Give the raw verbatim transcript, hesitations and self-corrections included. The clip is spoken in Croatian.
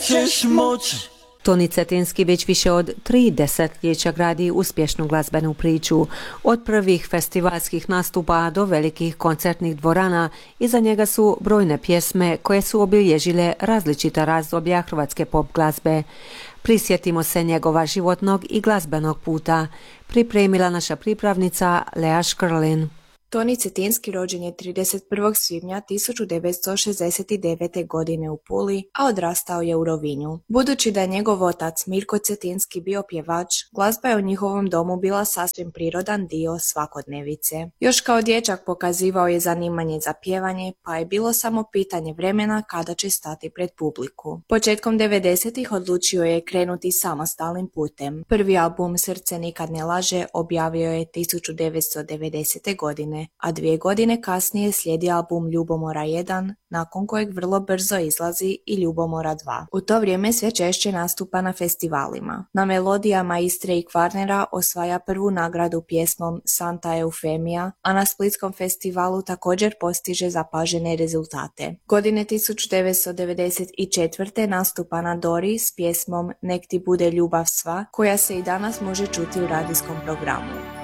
ćeš moć. Toni Cetinski već više od tri desetljeća gradi uspješnu glazbenu priču. Od prvih festivalskih nastupa do velikih koncertnih dvorana iza njega su brojne pjesme koje su obilježile različita razdoblja hrvatske pop glazbe. Prisjetimo se njegova životnog i glazbenog puta. Pripremila naša pripravnica Lea Škrlin. Toni Cetinski rođen je trideset prvog svibnja tisuću devetsto šezdeset devete. godine u Puli, a odrastao je u Rovinju. Budući da je njegov otac Mirko Cetinski bio pjevač, glazba je u njihovom domu bila sasvim prirodan dio svakodnevice. Još kao dječak pokazivao je zanimanje za pjevanje, pa je bilo samo pitanje vremena kada će stati pred publiku. Početkom devedesetih odlučio je krenuti samostalnim putem. Prvi album Srce nikad ne laže objavio je tisuću devetsto devedesete. godine, a dvije godine kasnije slijedi album Ljubomora jedan, nakon kojeg vrlo brzo izlazi i Ljubomora dva. U to vrijeme sve češće nastupa na festivalima. Na melodijama Istre i Kvarnera osvaja prvu nagradu pjesmom Santa Eufemija, a na Splitskom festivalu također postiže zapažene rezultate. Godine tisuću devetsto devedeset četvrte. nastupa na Dori s pjesmom Nek ti bude ljubav sva, koja se i danas može čuti u radijskom programu.